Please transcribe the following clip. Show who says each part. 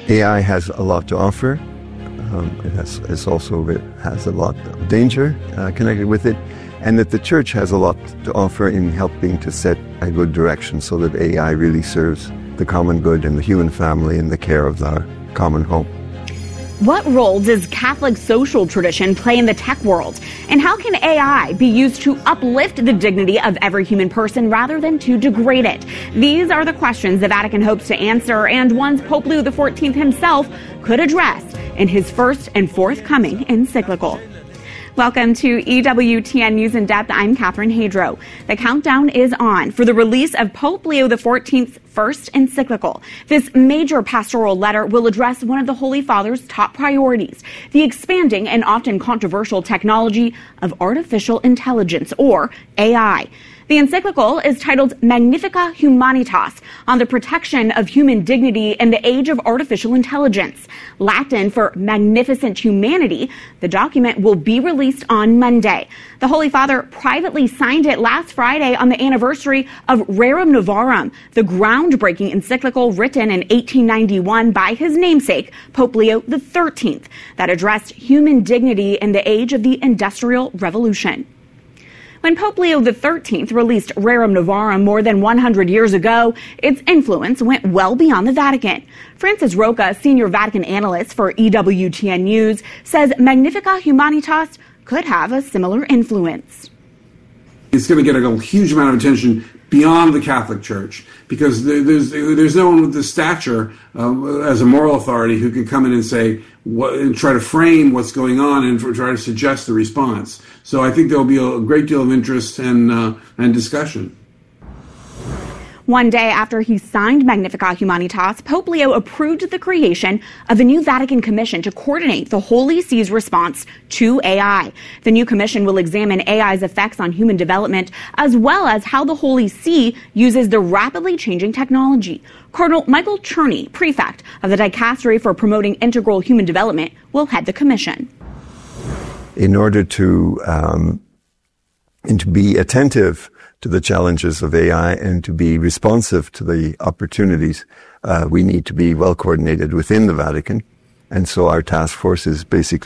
Speaker 1: AI has a lot to offer. It has a lot of danger connected with it, and that the church has a lot to offer in helping to set a good direction so that AI really serves the common good and the human family and the care of our common home.
Speaker 2: What role does Catholic social tradition play in the tech world? And how can AI be used to uplift the dignity of every human person rather than to degrade it? These are the questions the Vatican hopes to answer, and ones Pope Leo XIV himself could address in his first and forthcoming encyclical. Welcome to EWTN News in Depth. I'm Catherine Hadro. The countdown is on for the release of Pope Leo XIV's first encyclical. This major pastoral letter will address one of the Holy Father's top priorities, the expanding and often controversial technology of artificial intelligence, or AI. The encyclical is titled Magnificat Humanitas, on the protection of human dignity in the age of artificial intelligence. Latin for magnificent humanity, the document will be released on Monday. The Holy Father privately signed it last Friday on the anniversary of Rerum Novarum, the groundbreaking encyclical written in 1891 by his namesake, Pope Leo XIII, that addressed human dignity in the age of the Industrial Revolution. When Pope Leo XIII released Rerum Novarum more than 100 years ago, its influence went well beyond the Vatican. Francis Roca, senior Vatican analyst for EWTN News, says Magnificat Humanitas could have a similar influence.
Speaker 3: It's going to get a huge amount of attention beyond the Catholic Church, because there's no one with the stature as a moral authority who can come in and say and try to frame what's going on and try to suggest the response. So I think there will be a great deal of interest and discussion.
Speaker 2: One day after he signed Magnificat Humanitas, Pope Leo approved the creation of a new Vatican commission to coordinate the Holy See's response to AI. The new commission will examine AI's effects on human development, as well as how the Holy See uses the rapidly changing technology. Cardinal Michael Czerny, prefect of the Dicastery for Promoting Integral Human Development, will head the commission.
Speaker 1: In order to be attentive to the challenges of AI and to be responsive to the opportunities, we need to be well coordinated within the Vatican. And so our task force is basically